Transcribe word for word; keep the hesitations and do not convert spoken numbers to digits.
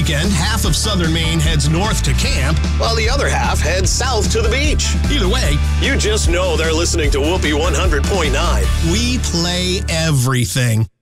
weekend, half of Southern Maine heads north to camp, while the other half heads south to the beach. Either way, you just know they're listening to Whoopee one hundred point nine. We play everything.